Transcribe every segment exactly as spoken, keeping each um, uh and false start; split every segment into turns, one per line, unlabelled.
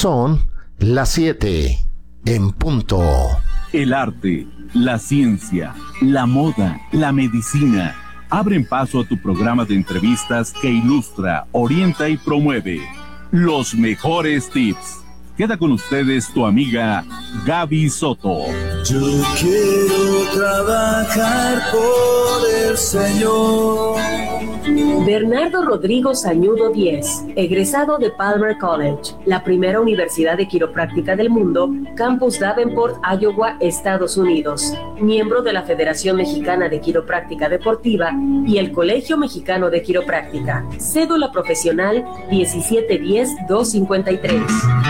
son las siete en punto.
El arte, la ciencia, la moda, la medicina abren paso a tu programa de entrevistas que ilustra, orienta y promueve los mejores tips. Queda con ustedes tu amiga Gaby Soto.
Yo quiero trabajar por el Señor.
Bernardo Rodrigo Sañudo Díez, egresado de Palmer College, la primera universidad de quiropráctica del mundo, Campus Davenport, Iowa, Estados Unidos, miembro de la Federación Mexicana de Quiropráctica Deportiva y el Colegio Mexicano de Quiropráctica. Cédula profesional diecisiete diez dos cincuenta y tres.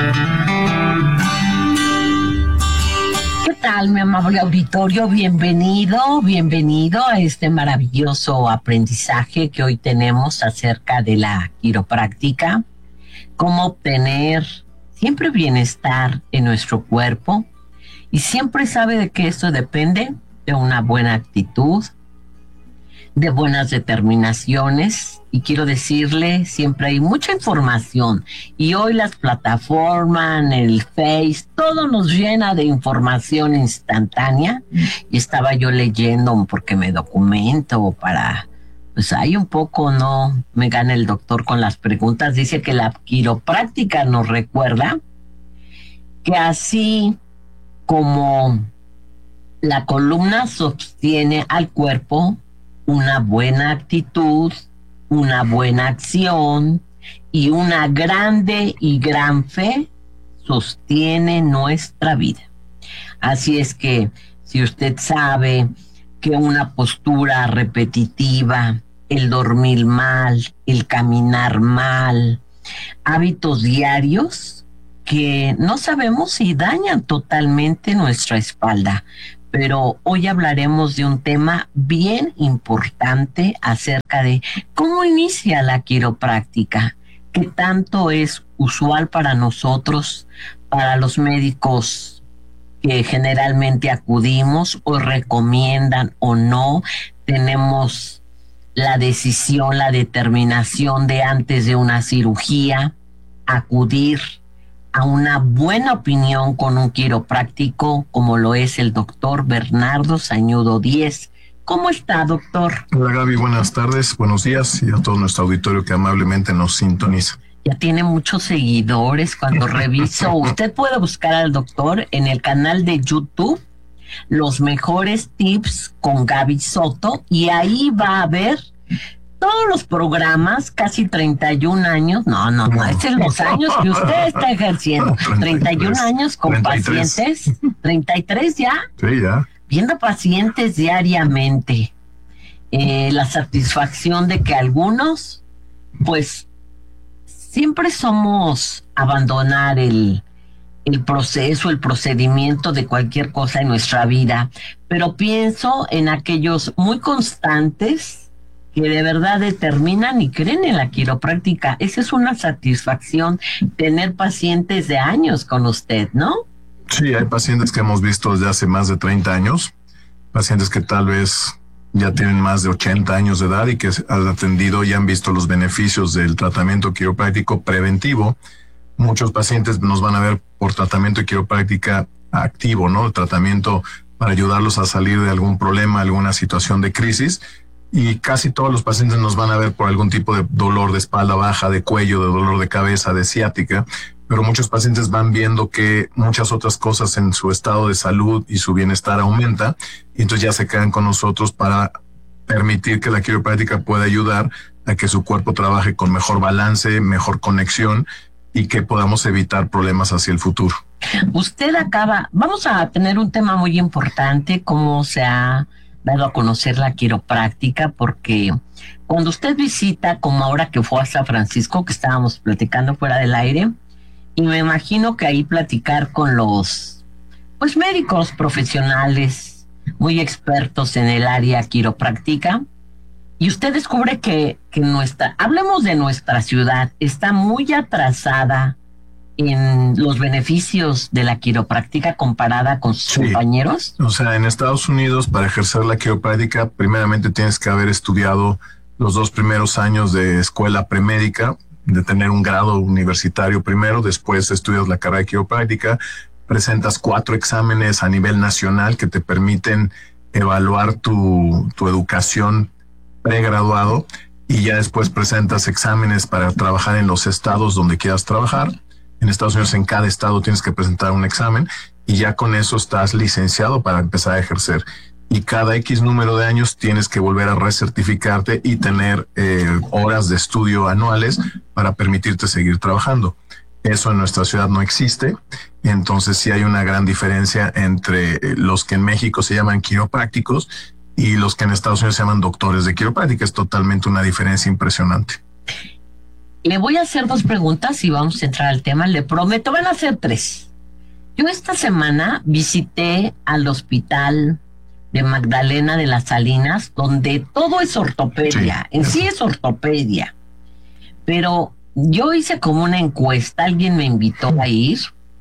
¿Qué tal, mi amable auditorio? Bienvenido, bienvenido a este maravilloso aprendizaje que hoy tenemos acerca de la quiropráctica, cómo obtener siempre bienestar en nuestro cuerpo, y siempre sabe de que esto depende de una buena actitud, de buenas determinaciones, y quiero decirle, siempre hay mucha información, y hoy las plataformas, el Face, todo nos llena de información instantánea, y estaba yo leyendo porque me documento para, pues hay un poco, no me gana el doctor con las preguntas. Dice que la quiropráctica nos recuerda que así como la columna sostiene al cuerpo, una buena actitud, una buena acción y una grande y gran fe sostiene nuestra vida. Así es que si usted sabe que una postura repetitiva, el dormir mal, el caminar mal, hábitos diarios que no sabemos si dañan totalmente nuestra espalda, pero hoy hablaremos de un tema bien importante acerca de cómo inicia la quiropráctica, qué tanto es usual para nosotros, para los médicos que generalmente acudimos o recomiendan o no. Tenemos la decisión, la determinación de antes de una cirugía acudir a una buena opinión con un quiropráctico como lo es el doctor Bernardo Sañudo Díez. ¿Cómo está, doctor?
Hola, Gaby, buenas tardes, buenos días, y a todo nuestro auditorio que amablemente nos sintoniza.
Ya tiene muchos seguidores cuando reviso. Usted puede buscar al doctor en el canal de YouTube, Los Mejores Tips con Gaby Soto, y ahí va a ver todos los programas, casi treinta y un años, no, no, no, es en los años que usted está ejerciendo, treinta y un años con
treinta y tres.
pacientes, treinta y tres ya,
Sí, ya.
viendo pacientes diariamente, eh, la satisfacción de que algunos, pues, siempre somos abandonar el, el proceso, el procedimiento de cualquier cosa en nuestra vida, pero pienso en aquellos muy constantes que de verdad determinan y creen en la quiropráctica. Esa es una satisfacción, tener pacientes de años con usted, ¿no?
Sí, hay pacientes que hemos visto desde hace más de treinta años, pacientes que tal vez ya tienen más de ochenta años de edad y que han atendido y han visto los beneficios del tratamiento quiropráctico preventivo. Muchos pacientes nos van a ver por tratamiento de quiropráctica activo, ¿no? El tratamiento para ayudarlos a salir de algún problema, alguna situación de crisis. Y casi todos los pacientes nos van a ver por algún tipo de dolor de espalda baja, de cuello, de dolor de cabeza, de ciática, pero muchos pacientes van viendo que muchas otras cosas en su estado de salud y su bienestar aumenta, y entonces ya se quedan con nosotros para permitir que la quiropráctica pueda ayudar a que su cuerpo trabaje con mejor balance, mejor conexión, y que podamos evitar problemas hacia el futuro.
Usted acaba, vamos a tener un tema muy importante, cómo se ha dado a conocer la quiropráctica, porque cuando usted visita, como ahora que fue a San Francisco, que estábamos platicando fuera del aire, y me imagino que ahí platicar con los pues médicos profesionales muy expertos en el área quiropráctica, y usted descubre que, que nuestra, hablemos de nuestra ciudad, está muy atrasada en los beneficios de la quiropráctica comparada con sus sí. compañeros?
O sea, en Estados Unidos, para ejercer la quiropráctica, primeramente tienes que haber estudiado los dos primeros años de escuela premédica, de tener un grado universitario primero, después estudias la carrera de quiropráctica, presentas cuatro exámenes a nivel nacional que te permiten evaluar tu, tu educación pregraduado, y ya después presentas exámenes para trabajar en los estados donde quieras trabajar. En Estados Unidos, en cada estado tienes que presentar un examen y ya con eso estás licenciado para empezar a ejercer. Y cada X número de años tienes que volver a recertificarte y tener eh, horas de estudio anuales para permitirte seguir trabajando. Eso en nuestra ciudad no existe. Entonces sí hay una gran diferencia entre los que en México se llaman quiroprácticos y los que en Estados Unidos se llaman doctores de quiropráctica. Es totalmente una diferencia impresionante.
Le voy a hacer dos preguntas y vamos a entrar al tema. Le prometo, van a ser tres. Yo esta semana visité al hospital de Magdalena de las Salinas, donde todo es ortopedia. Sí, en sí es ortopedia. Pero yo hice como una encuesta, alguien me invitó a ir,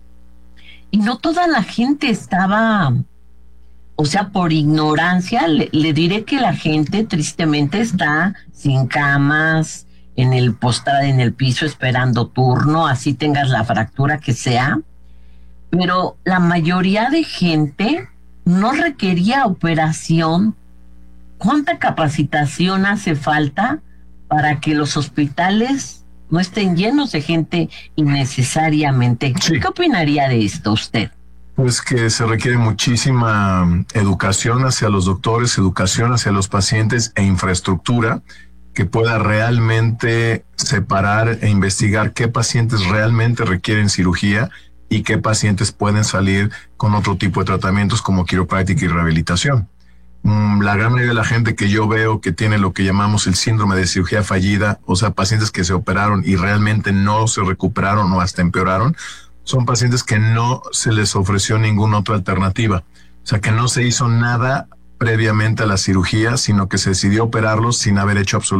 y no toda la gente estaba... O sea, por ignorancia, le, le diré que la gente tristemente está sin camas, en el postrada en el piso esperando turno, así tengas la fractura que sea. Pero la mayoría de gente no requería operación. ¿Cuánta capacitación hace falta para que los hospitales no estén llenos de gente innecesariamente? Sí. ¿Qué opinaría de esto usted?
Pues que se requiere muchísima educación hacia los doctores, educación hacia los pacientes e infraestructura que pueda realmente separar e investigar qué pacientes realmente requieren cirugía y qué pacientes pueden salir con otro tipo de tratamientos como quiropráctica y rehabilitación. La gran mayoría de la gente que yo veo que tiene lo que llamamos el síndrome de cirugía fallida, o sea, pacientes que se operaron y realmente no se recuperaron o hasta empeoraron, son pacientes que no se les ofreció ninguna otra alternativa. O sea, que no se hizo nada previamente a la cirugía, sino que se decidió operarlos sin haber hecho absolutamente